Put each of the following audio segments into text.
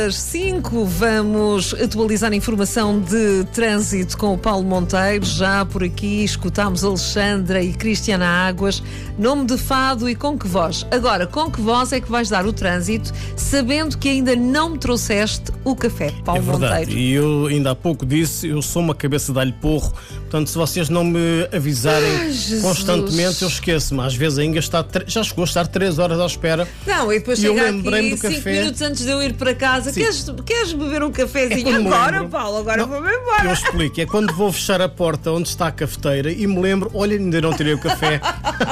Às 5 vamos atualizar a informação de trânsito com o Paulo Monteiro. Já por aqui escutámos Alexandra e Cristiana Águas. Nome de fado e com que voz? Agora, com que voz é que vais dar o trânsito, sabendo que ainda não me trouxeste o café, Paulo Monteiro? E eu ainda há pouco disse, eu sou uma cabeça de alho porro, portanto se vocês não me avisarem constantemente, eu esqueço-me. Às vezes ainda já chegou a estar 3 horas à espera. Não, e depois eu chega lembrei-me aqui do 5 café. minutos antes de eu ir para casa. Queres beber um cafezinho agora, Paulo? Agora vou-me Eu embora. explico, é quando vou fechar a porta onde está a cafeteira e me lembro, olha, ainda não tirei o café.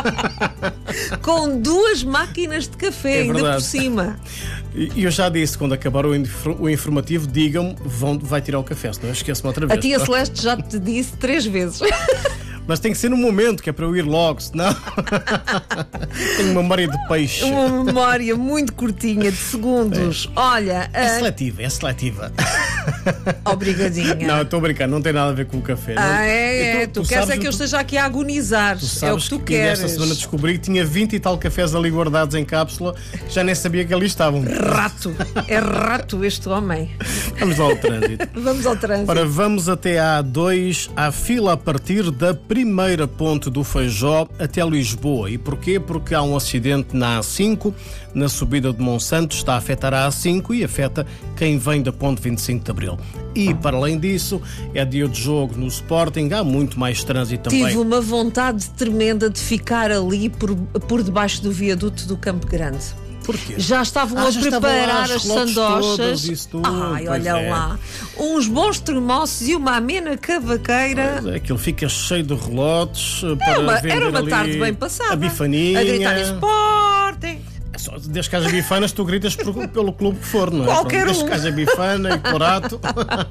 Com 2 máquinas de café, É ainda verdade. por cima. E eu já disse, quando acabar o informativo, digam-me, vai tirar o café, senão eu esqueço-me outra vez. A tia Celeste já te disse 3 vezes. Mas tem que ser no momento, que é para eu ir logo, senão tenho uma memória de peixe. Uma memória muito curtinha, de segundos. Olha, É seletiva. obrigadinha. Não, estou a brincar, não tem nada a ver com o café. Tu queres sabes é que eu esteja aqui a agonizar. É o que tu queres. Esta semana descobri que tinha 20 e tal cafés ali guardados em cápsula, já nem sabia que ali estavam. Rato. É rato este homem. Vamos lá ao trânsito. Vamos ao trânsito. Ora, vamos até a A2, à fila a partir da primeira ponte do Feijó até Lisboa. E porquê? Porque há um acidente na A5, na subida de Monsanto, está a afetar a A5 e afeta quem vem da ponte 25 de Abril. E, para além disso, é dia de jogo no Sporting, há muito mais trânsito também. Tive uma vontade tremenda de ficar ali por debaixo do viaduto do Campo Grande. Porquê? Já estavam a preparar as sandochas. Ai, olha lá. Uns bons termossos e uma amena cavaqueira. Aquilo fica cheio de relotes para Era uma ali tarde bem passada. a bifaninha. A gritar Sporting. Desde que haja bifanas, tu gritas pelo clube que for, não é? Qualquer Desde que haja bifana e corato.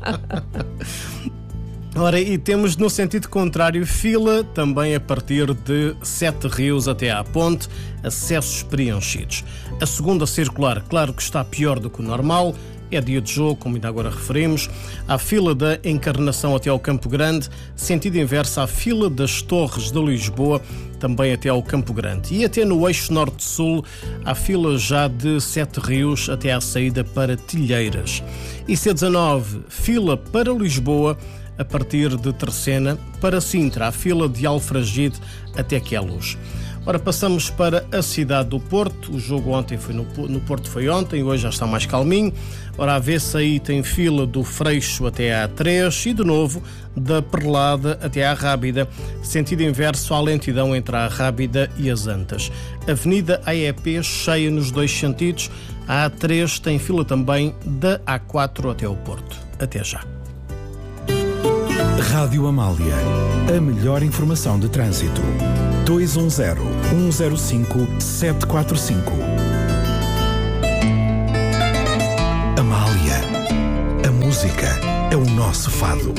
Ora, e temos no sentido contrário fila, também a partir de 7 Rios até à ponte, acessos preenchidos. A segunda circular, claro que está pior do que o normal, é dia de jogo, como ainda agora referimos. Há fila da Encarnação até ao Campo Grande, sentido inverso à fila das Torres de Lisboa, também até ao Campo Grande. E até no eixo norte-sul, há fila já de 7 Rios até à saída para Tilheiras. E C19, fila para Lisboa, a partir de Terceira, para Sintra, a fila de Alfragide até Queluz. Ora, passamos para a cidade do Porto. O jogo ontem foi no Porto, foi ontem, hoje já está mais calminho. Ora, a ver se aí tem fila do Freixo até à A3 e, de novo, da Perlada até à Rábida, sentido inverso à lentidão entre a Rábida e as Antas. Avenida AEP cheia nos 2 sentidos. A A3 tem fila também da A4 até o Porto. Até já. Rádio Amália, a melhor informação de trânsito. 210-105-745. Amália, a música é o nosso fado.